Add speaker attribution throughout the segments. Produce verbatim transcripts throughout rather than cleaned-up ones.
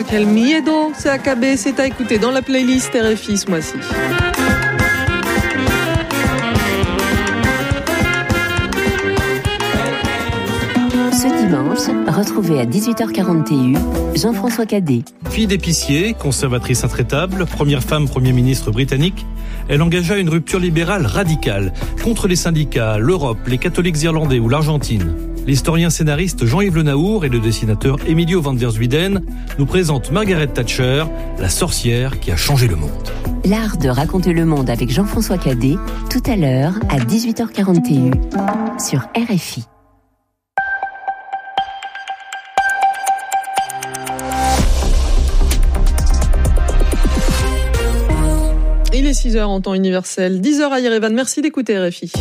Speaker 1: Quel miedo, c'est A K B, c'est à écouter dans la playlist R F I ce mois-ci.
Speaker 2: Ce dimanche, retrouvez à dix-huit heures quarante Jean-François Cadet.
Speaker 3: Fille d'épicier, conservatrice intraitable, première femme Premier ministre britannique, elle engagea une rupture libérale radicale contre les syndicats, l'Europe, les catholiques irlandais ou l'Argentine. L'historien scénariste Jean-Yves Le Naour et le dessinateur Emilio van der Zuyden nous présentent Margaret Thatcher, la sorcière qui a changé le monde.
Speaker 2: L'art de raconter le monde avec Jean-François Cadet, tout à l'heure à dix-huit heures quarante sur R F I.
Speaker 1: Il est six heures en temps universel, dix heures à Yerevan. Merci d'écouter R F I.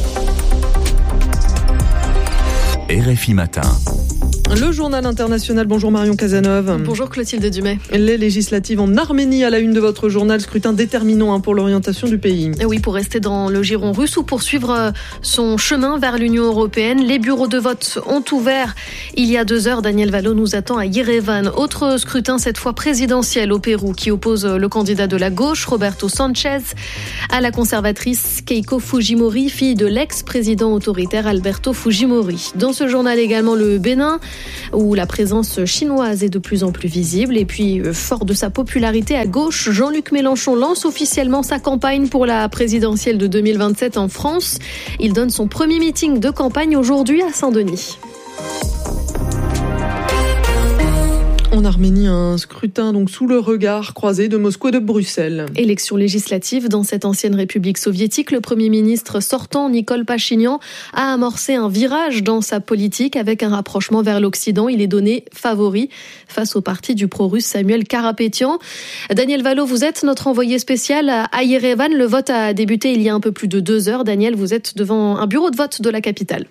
Speaker 4: R F I Matin.
Speaker 1: Le journal international. Bonjour Marion Cazeneuve.
Speaker 5: Bonjour Clotilde Dumais.
Speaker 1: Les législatives en Arménie à la une de votre journal, scrutin déterminant hein, pour l'orientation du pays.
Speaker 5: Et oui, pour rester dans le giron russe ou poursuivre son chemin vers l'Union européenne. Les bureaux de vote ont ouvert il y a deux heures. Daniel Valo nous attend à Yerevan. Autre scrutin, cette fois présidentiel au Pérou, qui oppose le candidat de la gauche, Roberto Sanchez, à la conservatrice Keiko Fujimori, fille de l'ex-président autoritaire Alberto Fujimori. Dans ce journal également le Bénin, où la présence chinoise est de plus en plus visible. Et puis, fort de sa popularité à gauche, Jean-Luc Mélenchon lance officiellement sa campagne pour la présidentielle de deux mille vingt-sept en France. Il donne son premier meeting de campagne aujourd'hui à Saint-Denis.
Speaker 1: En Arménie, un scrutin donc sous le regard croisé de Moscou et de Bruxelles.
Speaker 5: Élection législative dans cette ancienne république soviétique. Le Premier ministre sortant, Nicole Pachinian, a amorcé un virage dans sa politique avec un rapprochement vers l'Occident. Il est donné favori face au parti du pro-russe Samuel Karapétian. Daniel Valo, vous êtes notre envoyé spécial à Yerevan. Le vote a débuté il y a un peu plus de deux heures. Daniel, vous êtes devant un bureau de vote de la capitale.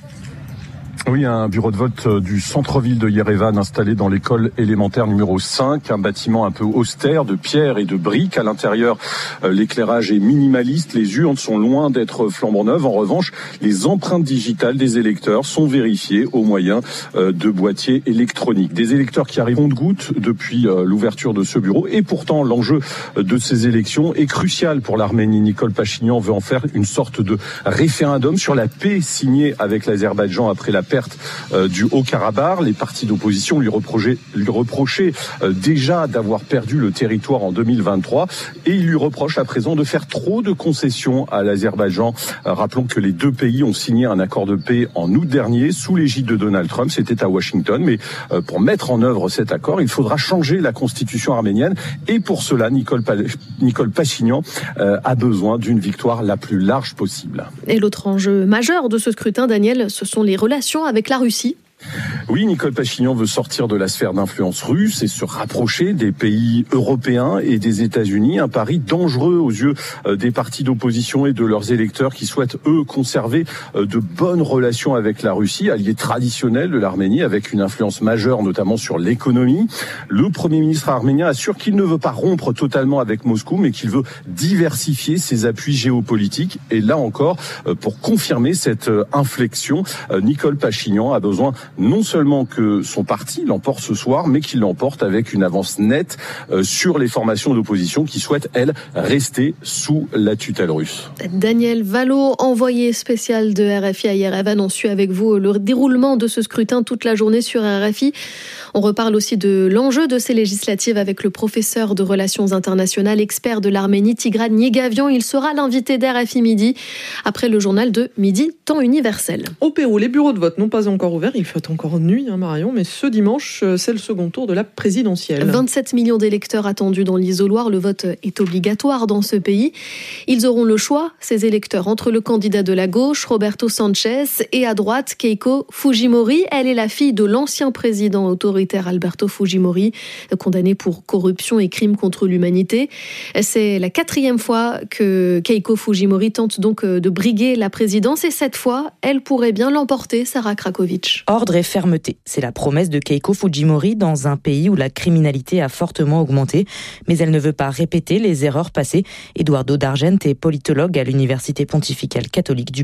Speaker 6: Oui, un bureau de vote du centre-ville de Yerevan installé dans l'école élémentaire numéro cinq, un bâtiment un peu austère de pierre et de briques. À l'intérieur, l'éclairage est minimaliste, les urnes sont loin d'être flambant neuves. En revanche, les empreintes digitales des électeurs sont vérifiées au moyen de boîtiers électroniques. Des électeurs qui arrivent de goutte depuis l'ouverture de ce bureau. Et pourtant, l'enjeu de ces élections est crucial pour l'Arménie. Nicole Pachinian veut en faire une sorte de référendum sur la paix signé avec l'Azerbaïdjan après la perte euh, du Haut-Karabakh. Les partis d'opposition lui reprochaient, lui reprochaient euh, déjà d'avoir perdu le territoire en deux mille vingt-trois et il lui reproche à présent de faire trop de concessions à l'Azerbaïdjan. Euh, rappelons que les deux pays ont signé un accord de paix en août dernier sous l'égide de Donald Trump. C'était à Washington, mais euh, pour mettre en œuvre cet accord, il faudra changer la constitution arménienne et pour cela, Nicole, pa- Nicole Pachinian euh, a besoin d'une victoire la plus large possible.
Speaker 5: Et l'autre enjeu majeur de ce scrutin, Daniel, ce sont les relations avec la Russie.
Speaker 6: Oui, Nicole Pachinian veut sortir de la sphère d'influence russe et se rapprocher des pays européens et des États-Unis. Un pari dangereux aux yeux des partis d'opposition et de leurs électeurs qui souhaitent, eux, conserver de bonnes relations avec la Russie, allié traditionnel de l'Arménie, avec une influence majeure, notamment sur l'économie. Le Premier ministre arménien assure qu'il ne veut pas rompre totalement avec Moscou, mais qu'il veut diversifier ses appuis géopolitiques. Et là encore, pour confirmer cette inflexion, Nicole Pachinian a besoin non seulement que son parti l'emporte ce soir, mais qu'il l'emporte avec une avance nette euh, sur les formations d'opposition qui souhaitent, elles, rester sous la tutelle russe.
Speaker 5: Daniel Valo, envoyé spécial de R F I à Yerevan, on suit avec vous le déroulement de ce scrutin toute la journée sur R F I. On reparle aussi de l'enjeu de ces législatives avec le professeur de relations internationales, expert de l'Arménie, Tigran Niegavian. Il sera l'invité d'R F I Midi, après le journal de Midi, temps universel.
Speaker 1: Au Pérou, les bureaux de vote n'ont pas encore ouvert. Il fait encore nuit, hein, Marion, mais ce dimanche, c'est le second tour de la présidentielle.
Speaker 5: vingt-sept millions d'électeurs attendus dans l'isoloir. Le vote est obligatoire dans ce pays. Ils auront le choix, ces électeurs, entre le candidat de la gauche, Roberto Sanchez, et à droite, Keiko Fujimori. Elle est la fille de l'ancien président autoritaire Alberto Fujimori, condamné pour corruption et crimes contre l'humanité. C'est la quatrième fois que Keiko Fujimori tente donc de briguer la présidence et cette fois, elle pourrait bien l'emporter, Sarah Krakovic.
Speaker 7: Ordre et fermeté, c'est la promesse de Keiko Fujimori dans un pays où la criminalité a fortement augmenté, mais elle ne veut pas répéter les erreurs passées. Eduardo D'Argent est politologue à l'Université pontificale catholique du Pérou.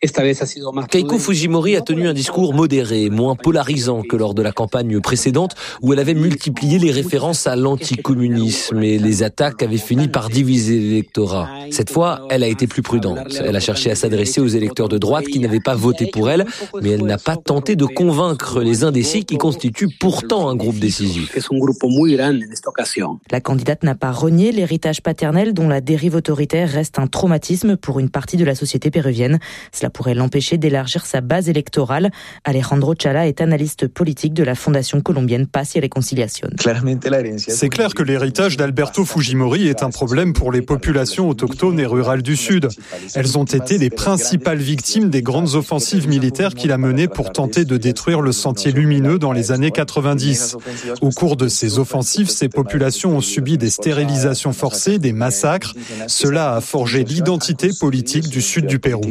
Speaker 8: Keiko Fujimori a tenu un discours modéré, moins polarisant que lors de la campagne précédente où elle avait multiplié les références à l'anticommunisme et les attaques avaient fini par diviser l'électorat. Cette fois, elle a été plus prudente. Elle a cherché à s'adresser aux électeurs de droite qui n'avaient pas voté pour elle, mais elle n'a pas tenté de convaincre les indécis qui constituent pourtant un groupe décisif.
Speaker 7: La candidate n'a pas renié l'héritage paternel dont la dérive autoritaire reste un traumatisme pour une partie de la société péruvienne. Cela pourrait l'empêcher d'élargir sa base électorale. Alejandro Chala est analyste politique de la fondation colombienne Paz y Reconciliación.
Speaker 9: C'est clair que l'héritage d'Alberto Fujimori est un problème pour les populations autochtones et rurales du Sud. Elles ont été les principales victimes des grandes offensives militaires qu'il a menées pour tenter de détruire le sentier lumineux dans les années quatre-vingt-dix. Au cours de ces offensives, ces populations ont subi des stérilisations forcées, des massacres. Cela a forgé l'identité politique du sud du Pérou.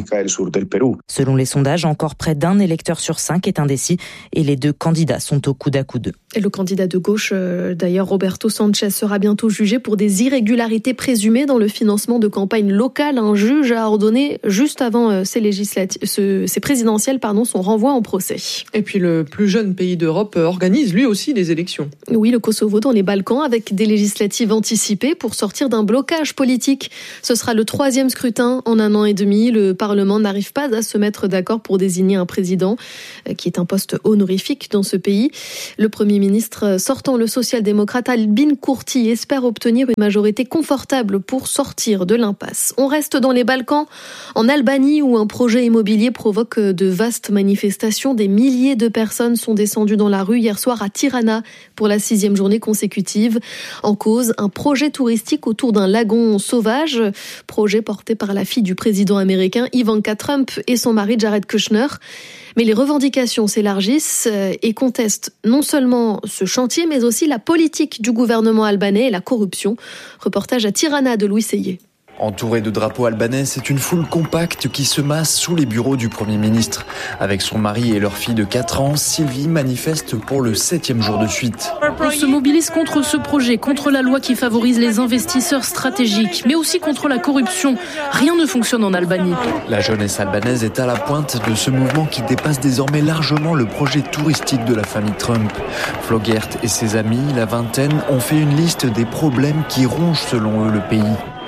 Speaker 7: Selon les sondages, encore près d'un électeur sur cinq est indécis et les deux candidats sont au coude à coude.
Speaker 5: Et le candidat de gauche, euh, d'ailleurs Roberto Sanchez, sera bientôt jugé pour des irrégularités présumées dans le financement de campagnes locales. Un juge a ordonné, juste avant euh, ces, législatives, ce, ces présidentielles, pardon, son renvoi en procès.
Speaker 1: Et puis le plus jeune pays d'Europe organise lui aussi des élections.
Speaker 5: Oui, le Kosovo dans les Balkans avec des législatives anticipées pour sortir d'un blocage politique. Ce sera le troisième scrutin en un an et demi. Le Parlement n'arrive pas à se mettre d'accord pour désigner un président, euh, qui est un poste honorifique dans ce pays. Le Premier ministre sortant, le social-démocrate Albin Kurti, espère obtenir une majorité confortable pour sortir de l'impasse. On reste dans les Balkans, en Albanie, où un projet immobilier provoque de vastes manifestations. Des milliers de personnes sont descendues dans la rue hier soir à Tirana pour la sixième journée consécutive. En cause, un projet touristique autour d'un lagon sauvage, projet porté par la fille du président américain Ivanka Trump et son mari Jared Kushner. Mais les revendications s'élargissent et contestent non seulement ce chantier, mais aussi la politique du gouvernement albanais et la corruption. Reportage à Tirana de Louis Seyé.
Speaker 10: Entourée de drapeaux albanais, c'est une foule compacte qui se masse sous les bureaux du Premier ministre. Avec son mari et leur fille de quatre ans, Sylvie manifeste pour le septième jour de suite.
Speaker 11: On se mobilise contre ce projet, contre la loi qui favorise les investisseurs stratégiques, mais aussi contre la corruption. Rien ne fonctionne en Albanie.
Speaker 10: La jeunesse albanaise est à la pointe de ce mouvement qui dépasse désormais largement le projet touristique de la famille Trump. Flogert et ses amis, la vingtaine, ont fait une liste des problèmes qui rongent selon eux le pays.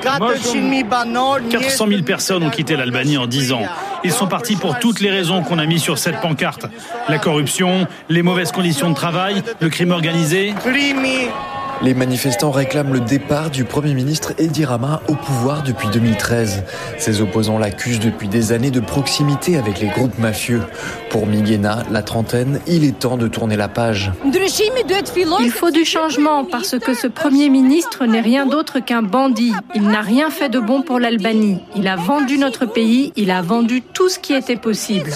Speaker 12: quatre cent mille personnes ont quitté l'Albanie en dix ans. Ils sont partis pour toutes les raisons qu'on a mis sur cette pancarte. La corruption, les mauvaises conditions de travail, le crime organisé.
Speaker 10: Les manifestants réclament le départ du Premier ministre Edi Rama au pouvoir depuis deux mille treize. Ses opposants l'accusent depuis des années de proximité avec les groupes mafieux. Pour Miguena, la trentaine, il est temps de tourner la page.
Speaker 11: Il faut du changement parce que ce Premier ministre n'est rien d'autre qu'un bandit. Il n'a rien fait de bon pour l'Albanie. Il a vendu notre pays, il a vendu tout ce qui était possible.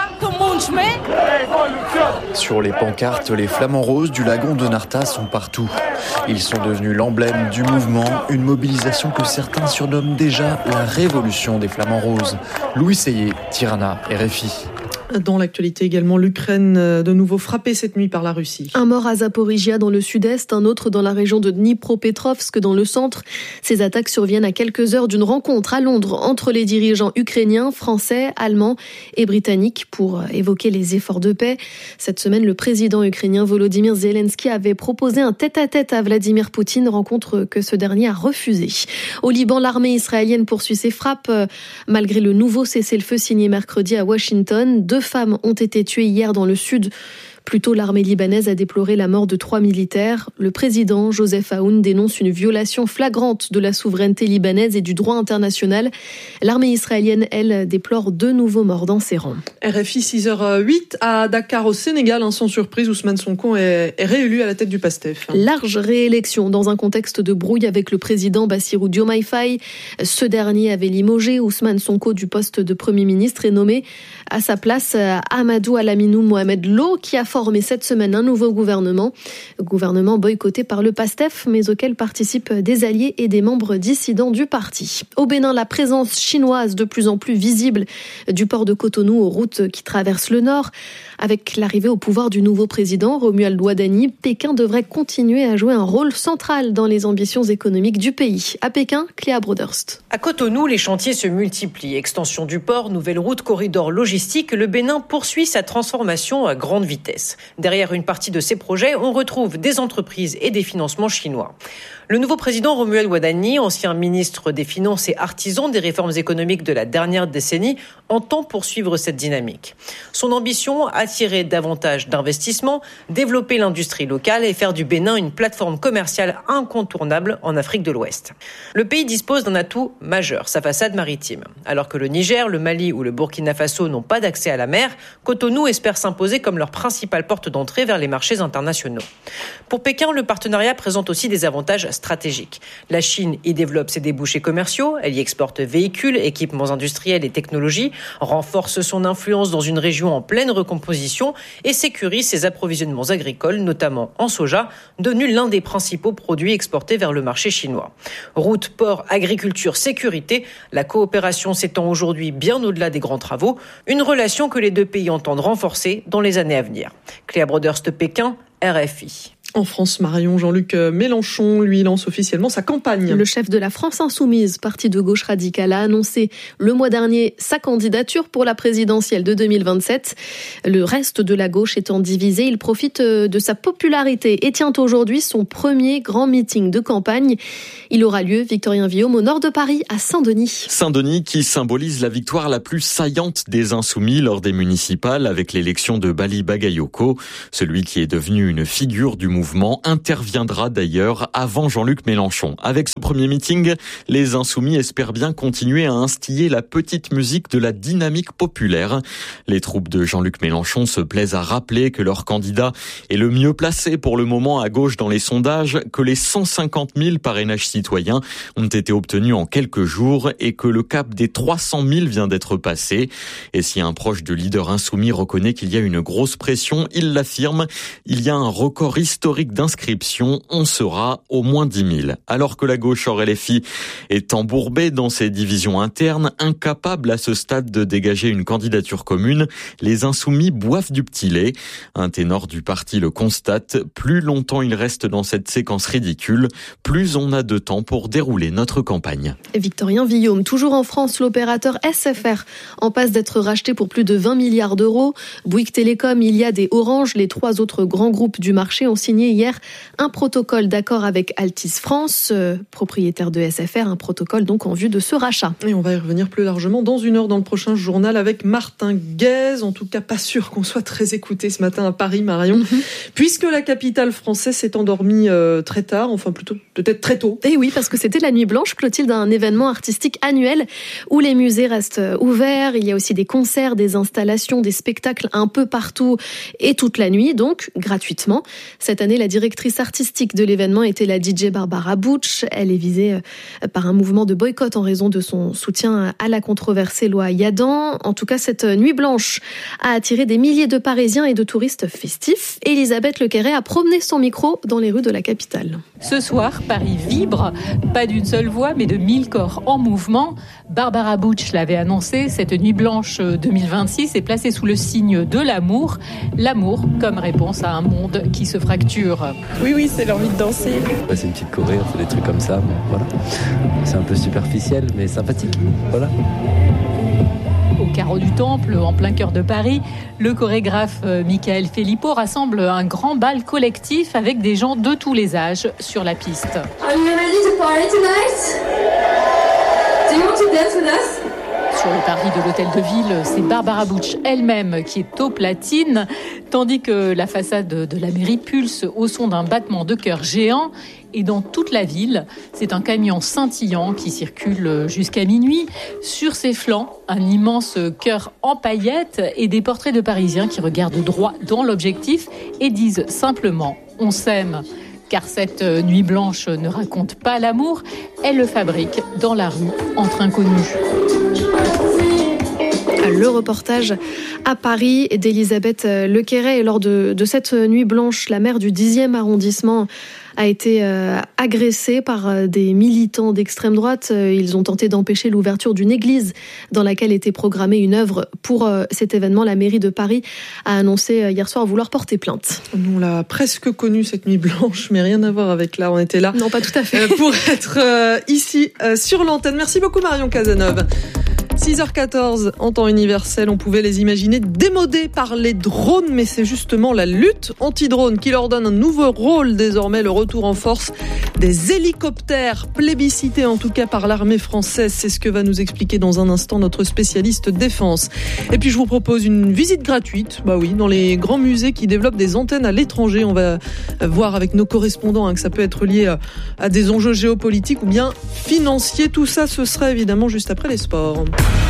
Speaker 10: Sur les pancartes, les flamants roses du lagon de Narta sont partout. Ils sont devenus l'emblème du mouvement, une mobilisation que certains surnomment déjà la révolution des flamants roses. Louis Seyé, Tirana, R F I.
Speaker 1: Dans l'actualité également, l'Ukraine de nouveau frappée cette nuit par la Russie.
Speaker 5: Un mort à Zaporizhia dans le sud-est, un autre dans la région de Dnipropetrovsk dans le centre. Ces attaques surviennent à quelques heures d'une rencontre à Londres entre les dirigeants ukrainiens, français, allemands et britanniques pour évoquer les efforts de paix. Cette semaine, le président ukrainien Volodymyr Zelensky avait proposé un tête-à-tête à Vladimir Poutine, rencontre que ce dernier a refusée. Au Liban, l'armée israélienne poursuit ses frappes malgré le nouveau cessez-le-feu signé mercredi à Washington. Deux femmes ont été tuées hier dans le sud. Plus tôt, l'armée libanaise a déploré la mort de trois militaires. Le président Joseph Aoun dénonce une violation flagrante de la souveraineté libanaise et du droit international. L'armée israélienne, elle, déplore deux nouveaux morts dans ses rangs.
Speaker 1: R F I six heures huit à Dakar au Sénégal. Sans surprise, Ousmane Sonko est réélu à la tête du PASTEF.
Speaker 5: Large réélection dans un contexte de brouille avec le président Bassirou Diomaye Faye. Ce dernier avait limogé Ousmane Sonko du poste de Premier ministre et nommé à sa place Amadou Alaminou Mohamed Lo, qui a former cette semaine un nouveau gouvernement. Gouvernement boycotté par le PASTEF, mais auquel participent des alliés et des membres dissidents du parti. Au Bénin, la présence chinoise de plus en plus visible du port de Cotonou aux routes qui traversent le nord. Avec l'arrivée au pouvoir du nouveau président, Romuald Wadhani, Pékin devrait continuer à jouer un rôle central dans les ambitions économiques du pays. À Pékin, Cléa Broderst.
Speaker 13: À Cotonou, les chantiers se multiplient. Extension du port, nouvelle route, corridor logistique, le Bénin poursuit sa transformation à grande vitesse. Derrière une partie de ces projets, on retrouve des entreprises et des financements chinois. Le nouveau président Romuald Wadhani, ancien ministre des Finances et artisan des réformes économiques de la dernière décennie, entend poursuivre cette dynamique. Son ambition, attirer davantage d'investissements, développer l'industrie locale et faire du Bénin une plateforme commerciale incontournable en Afrique de l'Ouest. Le pays dispose d'un atout majeur, sa façade maritime. Alors que le Niger, le Mali ou le Burkina Faso n'ont pas d'accès à la mer, Cotonou espère s'imposer comme leur principale porte d'entrée vers les marchés internationaux. Pour Pékin, le partenariat présente aussi des avantages stratégiques. La Chine y développe ses débouchés commerciaux, elle y exporte véhicules, équipements industriels et technologies, renforce son influence dans une région en pleine recomposition et sécurise ses approvisionnements agricoles, notamment en soja, devenu l'un des principaux produits exportés vers le marché chinois. Route, port, agriculture, sécurité, la coopération s'étend aujourd'hui bien au-delà des grands travaux, une relation que les deux pays entendent renforcer dans les années à venir. Cléa Broderst, Pékin, R F I.
Speaker 1: En France, Marion, Jean-Luc Mélenchon, lui, lance officiellement sa campagne.
Speaker 5: Le chef de la France Insoumise, parti de gauche radicale, a annoncé le mois dernier sa candidature pour la présidentielle de deux mille vingt-sept. Le reste de la gauche étant divisé, il profite de sa popularité et tient aujourd'hui son premier grand meeting de campagne. Il aura lieu, Victorien Villaume, au nord de Paris, à Saint-Denis.
Speaker 14: Saint-Denis qui symbolise la victoire la plus saillante des Insoumis lors des municipales avec l'élection de Bali Bagayoko. Celui qui est devenu une figure du mouvement interviendra d'ailleurs avant Jean-Luc Mélenchon. Avec ce premier meeting, les Insoumis espèrent bien continuer à instiller la petite musique de la dynamique populaire. Les troupes de Jean-Luc Mélenchon se plaisent à rappeler que leur candidat est le mieux placé pour le moment à gauche dans les sondages, que les cent cinquante mille parrainages citoyens ont été obtenus en quelques jours et que le cap des trois cent mille vient d'être passé. Et si un proche de leader insoumis reconnaît qu'il y a une grosse pression, il l'affirme, il y a un record historique d'inscription, on sera au moins dix mille. Alors que la gauche hors L F I est embourbée dans ses divisions internes, incapable à ce stade de dégager une candidature commune, les Insoumis boivent du petit lait. Un ténor du parti le constate, plus longtemps il reste dans cette séquence ridicule, plus on a de temps pour dérouler notre campagne.
Speaker 5: Victorien Villaume, toujours en France, l'opérateur S F R en passe d'être racheté pour plus de vingt milliards d'euros. Bouygues Télécom, Iliad et Orange, les trois autres grands groupes du marché, ont signé hier un protocole d'accord avec Altice France, euh, propriétaire de S F R, un protocole donc en vue de ce rachat.
Speaker 1: Et on va y revenir plus largement dans une heure dans le prochain journal avec Martin Guez. En tout cas, pas sûr qu'on soit très écouté ce matin à Paris, Marion, mm-hmm. puisque la capitale française s'est endormie euh, très tard, enfin plutôt peut-être très tôt.
Speaker 5: Et oui, parce que c'était la Nuit Blanche, Clotilde, un événement artistique annuel où les musées restent ouverts. Il y a aussi des concerts, des installations, des spectacles un peu partout et toute la nuit, donc gratuitement. Cette année, la directrice artistique de l'événement était la D J Barbara Butch. Elle est visée par un mouvement de boycott en raison de son soutien à la controversée loi Yadan. En tout cas, cette Nuit Blanche a attiré des milliers de Parisiens et de touristes festifs. Elisabeth Lequerret a promené son micro dans les rues de la capitale.
Speaker 15: Ce soir, Paris vibre, pas d'une seule voix, mais de mille corps en mouvement. Barbara Butch l'avait annoncé, cette Nuit Blanche deux mille vingt-six est placée sous le signe de l'amour. L'amour comme réponse à un monde qui se fracture.
Speaker 16: Oui, oui, c'est l'envie de danser.
Speaker 17: Ouais, c'est une petite choré, on fait des trucs comme ça, mais voilà. C'est un peu superficiel, mais sympathique. Voilà.
Speaker 15: Au carreau du Temple, en plein cœur de Paris, le chorégraphe Michael Filippo rassemble un grand bal collectif avec des gens de tous les âges sur la piste.
Speaker 18: Are you ready to party tonight? Do you want to dance with us?
Speaker 15: Sur le parvis de l'hôtel de ville, c'est Barbara Butch elle-même qui est aux platines, tandis que la façade de la mairie pulse au son d'un battement de cœur géant. Et dans toute la ville, c'est un camion scintillant qui circule jusqu'à minuit. Sur ses flancs, un immense cœur en paillettes et des portraits de Parisiens qui regardent droit dans l'objectif et disent simplement « on s'aime ». Car cette nuit blanche ne raconte pas l'amour, elle le fabrique dans la rue entre inconnus.
Speaker 5: Le reportage à Paris d'Elisabeth Lequeret. Et lors de, de cette nuit blanche, la maire du dixième arrondissement a été euh, agressée par euh, des militants d'extrême droite. Euh, ils ont tenté d'empêcher l'ouverture d'une église dans laquelle était programmée une œuvre pour euh, cet événement. La mairie de Paris a annoncé euh, hier soir vouloir porter plainte.
Speaker 1: On l'a presque connue cette nuit blanche, mais rien à voir avec là. On était là.
Speaker 5: Non, pas tout à fait.
Speaker 1: Euh, pour être euh, ici euh, sur l'antenne. Merci beaucoup Marion Cazeneuve. six heures quatorze en temps universel, on pouvait les imaginer démodés par les drones, mais c'est justement la lutte anti-drone qui leur donne un nouveau rôle désormais, le retour en force des hélicoptères, plébiscités en tout cas par l'armée française. C'est ce que va nous expliquer dans un instant notre spécialiste défense. Et puis je vous propose une visite gratuite, bah oui, dans les grands musées qui développent des antennes à l'étranger. On va voir avec nos correspondants hein, que ça peut être lié à, à des enjeux géopolitiques ou bien financiers. Tout ça, ce sera évidemment juste après les sports.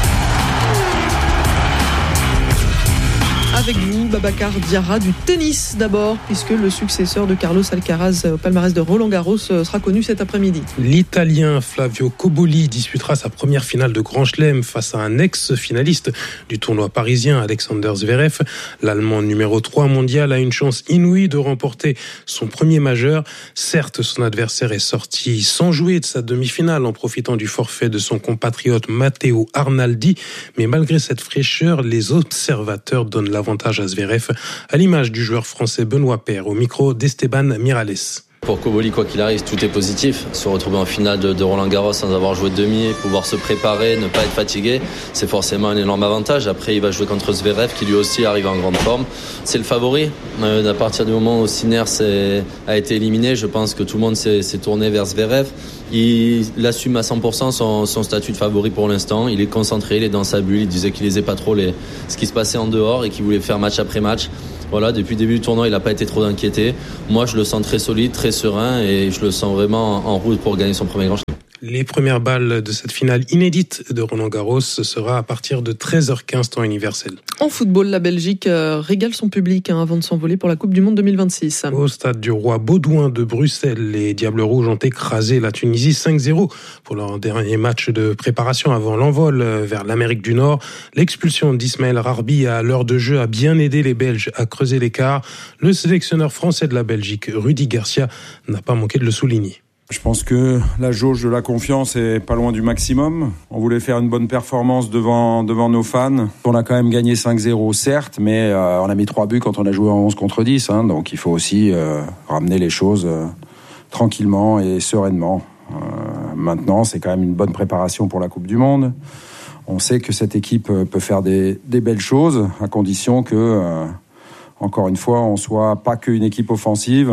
Speaker 1: Avec vous, Babacar Diarra, du tennis d'abord, puisque le successeur de Carlos Alcaraz au palmarès de Roland-Garros sera connu cet après-midi.
Speaker 16: L'Italien Flavio Cobolli disputera sa première finale de Grand Chelem face à un ex-finaliste du tournoi parisien, Alexander Zverev. L'Allemand numéro trois mondial a une chance inouïe de remporter son premier majeur. Certes, son adversaire est sorti sans jouer de sa demi-finale en profitant du forfait de son compatriote Matteo Arnaldi, mais malgré cette fraîcheur, les observateurs donnent la avantage à Zverev, à l'image du joueur français Benoît Paire, au micro d'Esteban Miralles.
Speaker 19: Pour Cobolli, quoi qu'il arrive, tout est positif. Se retrouver en finale de, de Roland-Garros sans avoir joué de demi, pouvoir se préparer, ne pas être fatigué, c'est forcément un énorme avantage. Après, il va jouer contre Zverev, qui lui aussi arrive en grande forme. C'est le favori. Euh, à partir du moment où Sinner a été éliminé, je pense que tout le monde s'est, s'est tourné vers Zverev. Il, il assume à cent pour cent son, son statut de favori pour l'instant. Il est concentré, il est dans sa bulle. Il disait qu'il lisait pas trop les, ce qui se passait en dehors et qu'il voulait faire match après match. Voilà, depuis le début du tournoi, il n'a pas été trop inquiété. Moi, je le sens très solide, très serein et je le sens vraiment en route pour gagner son premier Grand Chelem.
Speaker 16: Les premières balles de cette finale inédite de Roland-Garros, ce sera à partir de treize heures quinze temps universel.
Speaker 1: En football, la Belgique euh, régale son public hein, avant de s'envoler pour la Coupe du Monde deux mille vingt-six.
Speaker 16: Au stade du Roi Baudouin de Bruxelles, les Diables Rouges ont écrasé la Tunisie cinq zéro pour leur dernier match de préparation avant l'envol vers l'Amérique du Nord. L'expulsion d'Ismaël Rarbi à l'heure de jeu a bien aidé les Belges à creuser l'écart. Le sélectionneur français de la Belgique, Rudy Garcia, n'a pas manqué de le souligner.
Speaker 20: Je pense que la jauge de la confiance est pas loin du maximum. On voulait faire une bonne performance devant devant nos fans. On a quand même gagné cinq zéro, certes, mais euh, on a mis trois buts quand on a joué en onze contre dix. Hein, donc il faut aussi euh, ramener les choses euh, tranquillement et sereinement. Euh, maintenant, c'est quand même une bonne préparation pour la Coupe du Monde. On sait que cette équipe peut faire des, des belles choses, à condition que... Euh, Encore une fois, on soit pas qu'une équipe offensive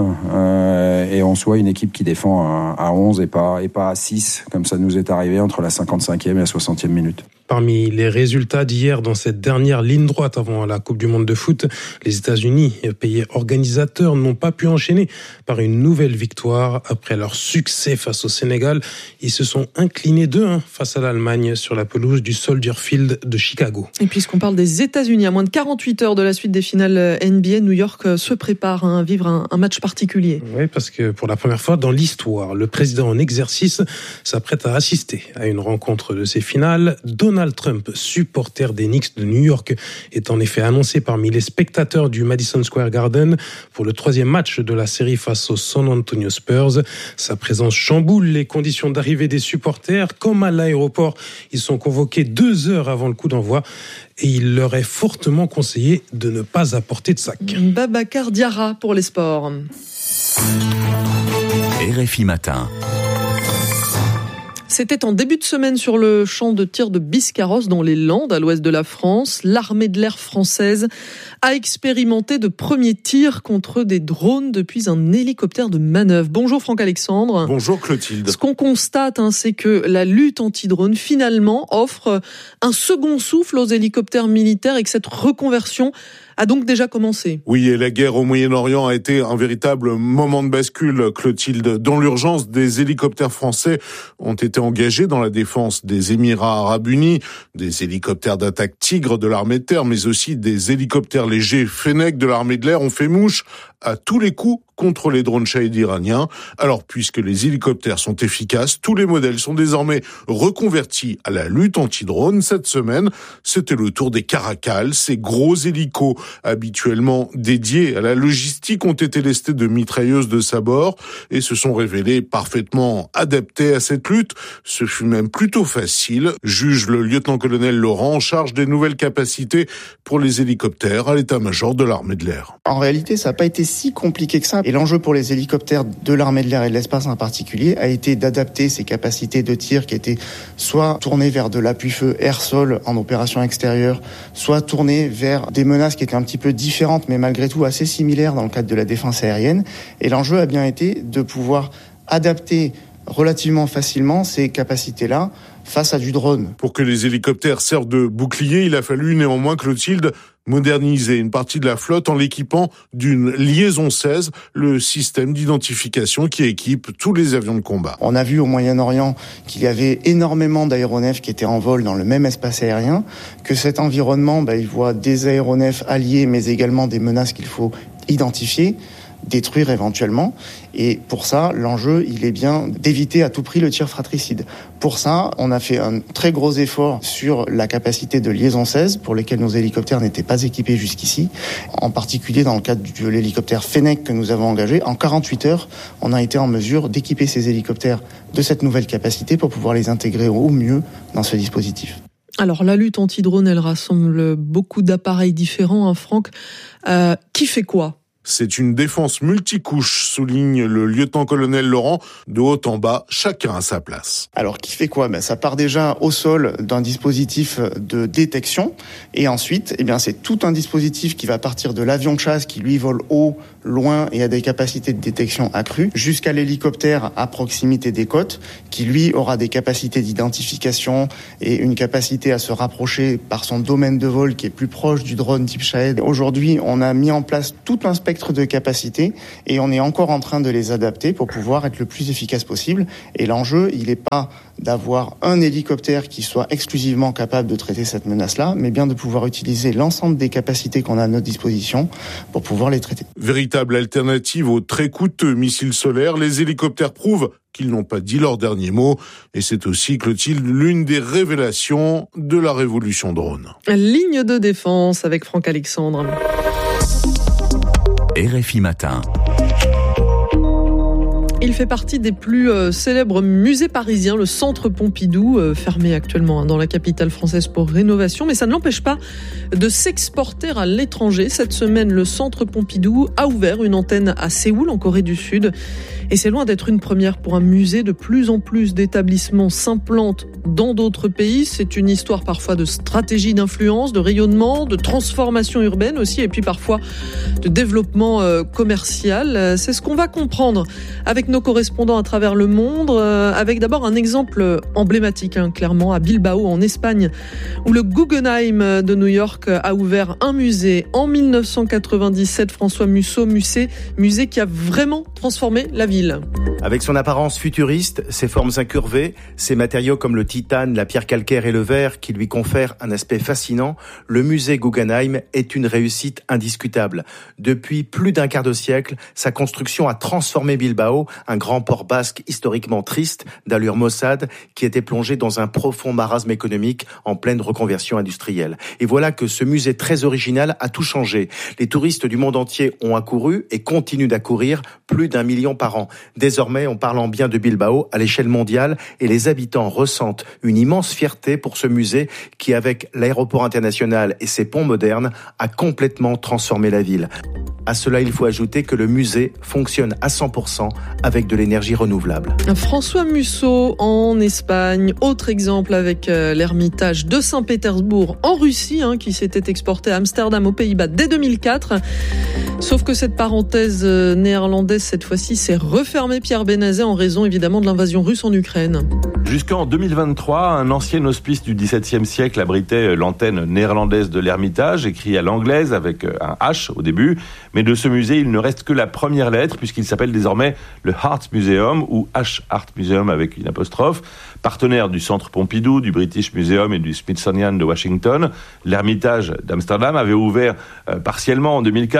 Speaker 20: euh, et on soit une équipe qui défend à, à onze et pas, et pas à six, comme ça nous est arrivé entre la cinquante-cinquième et la soixantième minute.
Speaker 16: Parmi les résultats d'hier dans cette dernière ligne droite avant la Coupe du Monde de foot, les États-Unis, pays organisateurs, n'ont pas pu enchaîner par une nouvelle victoire. Après leur succès face au Sénégal, ils se sont inclinés deux un face à l'Allemagne sur la pelouse du Soldier Field de Chicago.
Speaker 1: Et puisqu'on parle des États-Unis, à moins de quarante-huit heures de la suite des finales N B A, New York se prépare à vivre un, un match particulier.
Speaker 16: Oui, parce que pour la première fois dans l'histoire, le président en exercice s'apprête à assister à une rencontre de ces finales. Donald Trump, supporter des Knicks de New York, est en effet annoncé parmi les spectateurs du Madison Square Garden pour le troisième match de la série face aux San Antonio Spurs. Sa présence chamboule les conditions d'arrivée des supporters. Comme à l'aéroport, ils sont convoqués deux heures avant le coup d'envoi et il leur est fortement conseillé de ne pas apporter de sac.
Speaker 1: Babacar Diarra pour les sports.
Speaker 4: R F I Matin.
Speaker 1: C'était en début de semaine sur le champ de tir de Biscarrosse dans les Landes, à l'ouest de la France. L'armée de l'air française a expérimenté de premiers tirs contre des drones depuis un hélicoptère de manœuvre. Bonjour Franck Alexandre.
Speaker 21: Bonjour Clotilde.
Speaker 1: Ce qu'on constate, hein, c'est que la lutte anti-drone finalement offre un second souffle aux hélicoptères militaires et que cette reconversion a donc déjà commencé.
Speaker 21: Oui, et la guerre au Moyen-Orient a été un véritable moment de bascule, Clotilde. Dans l'urgence, des hélicoptères français ont été engagés dans la défense des Émirats Arabes Unis, des hélicoptères d'attaque Tigre de l'armée de terre, mais aussi des hélicoptères légers Fennec de l'armée de l'air ont fait mouche à tous les coups contre les drones Shahed iraniens. Alors, puisque les hélicoptères sont efficaces, tous les modèles sont désormais reconvertis à la lutte anti-drone. Cette semaine, c'était le tour des Caracal. Ces gros hélicos habituellement dédiés à la logistique ont été lestés de mitrailleuses de sabord et se sont révélés parfaitement adaptés à cette lutte. Ce fut même plutôt facile, juge le lieutenant-colonel Laurent en charge des nouvelles capacités pour les hélicoptères à l'état-major de l'armée de l'air.
Speaker 3: En réalité, ça n'a pas été si compliqué que ça. Et l'enjeu pour les hélicoptères de l'armée de l'air et de l'espace en particulier a été d'adapter ces capacités de tir qui étaient soit tournées vers de l'appui-feu air-sol en opération extérieure, soit tournées vers des menaces qui étaient un petit peu différentes, mais malgré tout assez similaires dans le cadre de la défense aérienne. Et l'enjeu a bien été de pouvoir adapter relativement facilement ces capacités-là face à du drone.
Speaker 21: Pour que les hélicoptères servent de bouclier, il a fallu néanmoins, Clotilde, moderniser une partie de la flotte en l'équipant d'une liaison seize, le système d'identification qui équipe tous les avions de combat.
Speaker 3: On a vu au Moyen-Orient qu'il y avait énormément d'aéronefs qui étaient en vol dans le même espace aérien, que cet environnement, bah, il voit des aéronefs alliés, mais également des menaces qu'il faut identifier, détruire éventuellement. Et pour ça, l'enjeu, il est bien d'éviter à tout prix le tir fratricide. Pour ça, on a fait un très gros effort sur la capacité de liaison seize, pour lesquelles nos hélicoptères n'étaient pas équipés jusqu'ici. En particulier dans le cadre de l'hélicoptère Fennec que nous avons engagé, en quarante-huit heures, on a été en mesure d'équiper ces hélicoptères de cette nouvelle capacité pour pouvoir les intégrer au mieux dans ce dispositif.
Speaker 1: Alors la lutte anti-drone, elle rassemble beaucoup d'appareils différents, hein, Franck. Euh, qui fait quoi ?
Speaker 21: C'est une défense multicouche, souligne le lieutenant-colonel Laurent. De haut en bas, chacun à sa place.
Speaker 3: Alors, qui fait quoi ? Ben, ça part déjà au sol d'un dispositif de détection. Et ensuite, eh bien, c'est tout un dispositif qui va partir de l'avion de chasse qui, lui, vole haut, loin et a des capacités de détection accrues, jusqu'à l'hélicoptère à proximité des côtes, qui, lui, aura des capacités d'identification et une capacité à se rapprocher par son domaine de vol qui est plus proche du drone type Shahed. Aujourd'hui, on a mis en place tout un spectre de capacités et on est encore en train de les adapter pour pouvoir être le plus efficace possible. Et l'enjeu, il n'est pas d'avoir un hélicoptère qui soit exclusivement capable de traiter cette menace-là, mais bien de pouvoir utiliser l'ensemble des capacités qu'on a à notre disposition pour pouvoir les traiter.
Speaker 21: Véritable alternative aux très coûteux missiles solaires, les hélicoptères prouvent qu'ils n'ont pas dit leur dernier mot. Et c'est aussi, Clotilde, l'une des révélations de la révolution drone.
Speaker 1: Ligne de défense avec Franck Alexandre.
Speaker 4: R F I Matin.
Speaker 1: Il fait partie des plus euh, célèbres musées parisiens, le Centre Pompidou, euh, fermé actuellement hein, dans la capitale française pour rénovation, mais ça ne l'empêche pas de s'exporter à l'étranger. Cette semaine, le Centre Pompidou a ouvert une antenne à Séoul, en Corée du Sud. Et c'est loin d'être une première pour un musée. De plus en plus d'établissements s'implantent dans d'autres pays. C'est une histoire parfois de stratégie d'influence, de rayonnement, de transformation urbaine aussi, et puis parfois de développement euh, commercial. C'est ce qu'on va comprendre avec nos correspondants à travers le monde, euh, avec d'abord un exemple emblématique, hein, clairement, à Bilbao, en Espagne, où le Guggenheim de New York a ouvert un musée en dix-neuf cent quatre-vingt-dix-sept. François Musso, musée, musée qui a vraiment transformé la ville.
Speaker 22: Avec son apparence futuriste, ses formes incurvées, ses matériaux comme le titane, la pierre calcaire et le verre qui lui confèrent un aspect fascinant, le musée Guggenheim est une réussite indiscutable. Depuis plus d'un quart de siècle, sa construction a transformé Bilbao, un grand port basque historiquement triste, d'allure maussade, qui était plongé dans un profond marasme économique en pleine reconversion industrielle. Et voilà que ce musée très original a tout changé. Les touristes du monde entier ont accouru et continuent d'accourir, plus d'un million par an. Désormais, on parle en bien de Bilbao à l'échelle mondiale et les habitants ressentent une immense fierté pour ce musée qui, avec l'aéroport international et ses ponts modernes, a complètement transformé la ville. À cela, il faut ajouter que le musée fonctionne à cent pour cent avec de l'énergie renouvelable.
Speaker 1: François Musso en Espagne, autre exemple avec euh, l'Ermitage de Saint-Pétersbourg en Russie, hein, qui s'était exporté à Amsterdam aux Pays-Bas dès deux mille quatre. Sauf que cette parenthèse euh, néerlandaise, cette fois-ci, s'est refermée, Pierre Benazet, en raison évidemment de l'invasion russe en Ukraine.
Speaker 23: Jusqu'en deux mille vingt-trois, un ancien hospice du dix-septième siècle abritait l'antenne néerlandaise de l'Ermitage, écrit à l'anglaise avec un H au début. Mais de ce musée, il ne reste que la première lettre, puisqu'il s'appelle désormais le Heart Museum, ou H Art Museum avec une apostrophe. Partenaire du Centre Pompidou, du British Museum et du Smithsonian de Washington, l'Ermitage d'Amsterdam avait ouvert euh, partiellement en deux mille quatre, puis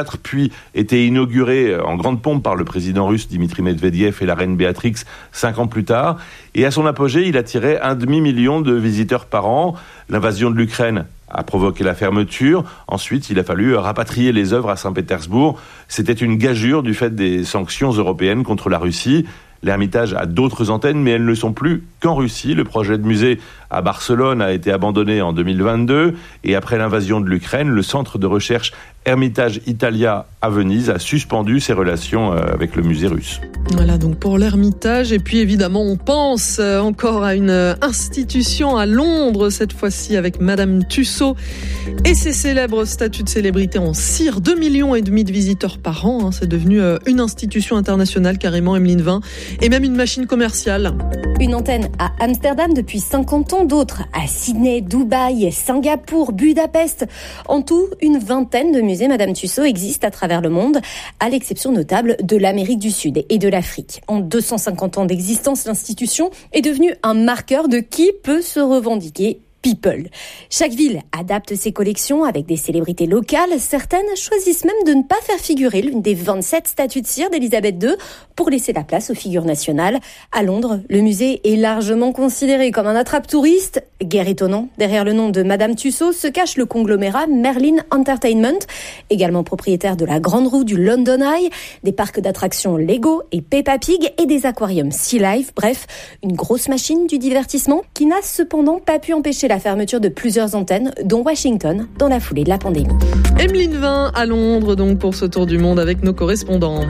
Speaker 23: Russie était inauguré en grande pompe par le président russe Dimitri Medvedev et la reine Béatrix cinq ans plus tard. Et à son apogée, il attirait un demi-million de visiteurs par an. L'invasion de l'Ukraine a provoqué la fermeture. Ensuite, il a fallu rapatrier les œuvres à Saint-Pétersbourg. C'était une gageure du fait des sanctions européennes contre la Russie. L'Ermitage a d'autres antennes, mais elles ne sont plus qu'en Russie. Le projet de musée à Barcelone a été abandonné en deux mille vingt-deux. Et après l'invasion de l'Ukraine, le centre de recherche Ermitage Italia à Venise a suspendu ses relations avec le musée russe.
Speaker 1: Voilà donc pour l'Ermitage. Et puis évidemment, on pense encore à une institution à Londres, cette fois-ci avec Madame Tussaud et ses célèbres statuts de célébrité en cire. deux millions et demi de visiteurs par an. Hein. C'est devenu une institution internationale carrément, Emeline Vin. Et même une machine commerciale.
Speaker 2: Une antenne à Amsterdam depuis cinquante ans, d'autres à Sydney, Dubaï, Singapour, Budapest. En tout, une vingtaine de musées Madame Tussaud existent à travers le monde, à l'exception notable de l'Amérique du Sud et de l'Afrique. En deux cent cinquante ans d'existence, l'institution est devenue un marqueur de qui peut se revendiquer people. Chaque ville adapte ses collections avec des célébrités locales. Certaines choisissent même de ne pas faire figurer l'une des vingt-sept statues de cire d'Élisabeth deux pour laisser la place aux figures nationales. À Londres, le musée est largement considéré comme un attrape-touriste. Guère étonnant, derrière le nom de Madame Tussaud se cache le conglomérat Merlin Entertainment, également propriétaire de la Grande Roue du London Eye, des parcs d'attractions Lego et Peppa Pig et des aquariums Sea Life. Bref, une grosse machine du divertissement qui n'a cependant pas pu empêcher la fermeture de plusieurs antennes, dont Washington, dans la foulée de la pandémie.
Speaker 1: Emeline Vin à Londres, donc, pour ce tour du monde avec nos correspondants.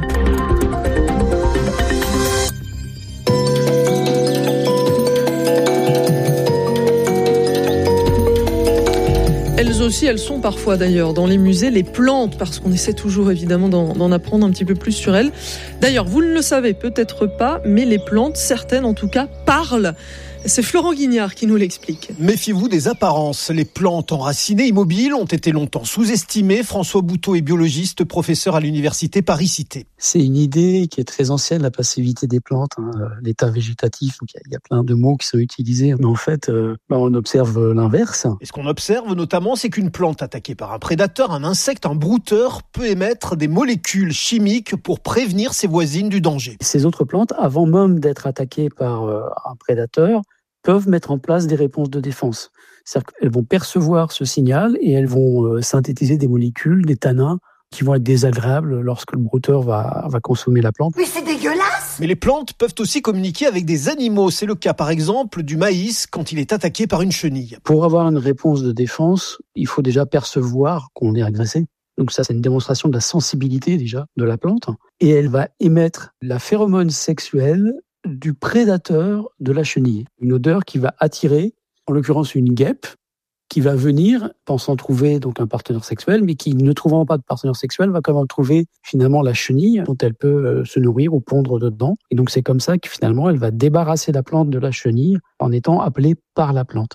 Speaker 1: Elles aussi, elles sont parfois d'ailleurs dans les musées, les plantes, parce qu'on essaie toujours évidemment d'en, d'en apprendre un petit peu plus sur elles. D'ailleurs, vous ne le savez peut-être pas, mais les plantes, certaines en tout cas, parlent. C'est Florent Guignard qui nous l'explique.
Speaker 6: Méfiez-vous des apparences. Les plantes enracinées immobiles ont été longtemps sous-estimées. François Bouteau est biologiste, professeur à l'université Paris-Cité.
Speaker 8: C'est une idée qui est très ancienne, la passivité des plantes, hein, l'état végétatif. Donc il y, y a plein de mots qui sont utilisés. Mais en fait, euh, bah, on observe l'inverse.
Speaker 6: Et ce qu'on observe notamment, c'est qu'une plante attaquée par un prédateur, un insecte, un brouteur, peut émettre des molécules chimiques pour prévenir ses voisines du danger.
Speaker 8: Ces autres plantes, avant même d'être attaquées par euh, un prédateur, peuvent mettre en place des réponses de défense. C'est-à-dire qu'elles vont percevoir ce signal et elles vont euh, synthétiser des molécules, des tanins, qui vont être désagréables lorsque le brouteur va, va consommer la plante.
Speaker 6: Mais c'est dégueulasse! Mais les plantes peuvent aussi communiquer avec des animaux. C'est le cas, par exemple, du maïs quand il est attaqué par une chenille.
Speaker 8: Pour avoir une réponse de défense, il faut déjà percevoir qu'on est agressé. Donc ça, c'est une démonstration de la sensibilité déjà de la plante. Et elle va émettre la phéromone sexuelle du prédateur de la chenille. Une odeur qui va attirer, en l'occurrence une guêpe, qui va venir, pensant trouver donc un partenaire sexuel, mais qui, ne trouvant pas de partenaire sexuel, va quand même trouver finalement la chenille dont elle peut euh, se nourrir ou pondre dedans. Et donc c'est comme ça que finalement elle va débarrasser la plante de la chenille en étant appelée par la plante.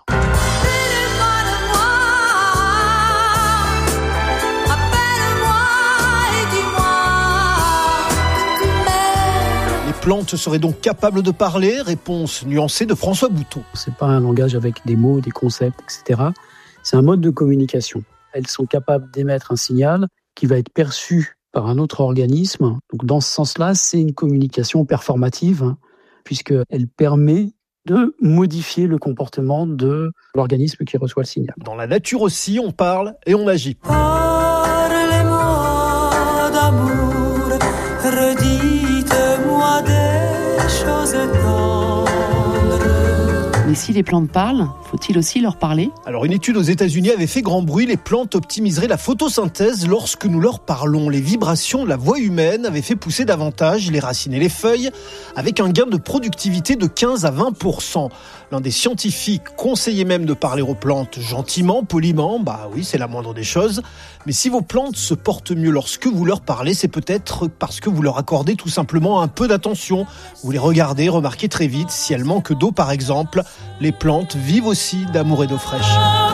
Speaker 6: Les plantes seraient donc capables de parler. Réponse nuancée de François Bouteau.
Speaker 8: C'est pas un langage avec des mots, des concepts, et cetera. C'est un mode de communication. Elles sont capables d'émettre un signal qui va être perçu par un autre organisme. Donc dans ce sens-là, c'est une communication performative, hein, puisqu'elle permet de modifier le comportement de l'organisme qui reçoit le signal.
Speaker 6: Dans la nature aussi, on parle et on agit.
Speaker 24: Parlez-moi d'amour, redites-moi des choses tendres.
Speaker 25: Mais si les plantes parlent, faut-il aussi leur parler ?
Speaker 6: Alors une étude aux États-Unis avait fait grand bruit. Les plantes optimiseraient la photosynthèse lorsque nous leur parlons. Les vibrations de la voix humaine avaient fait pousser davantage les racines et les feuilles, avec un gain de productivité de quinze à vingt pour cent. L'un des scientifiques conseillait même de parler aux plantes gentiment, poliment. Bah oui, c'est la moindre des choses. Mais si vos plantes se portent mieux lorsque vous leur parlez, c'est peut-être parce que vous leur accordez tout simplement un peu d'attention. Vous les regardez, remarquez très vite si elles manquent d'eau par exemple. Les plantes vivent aussi d'amour et d'eau fraîche.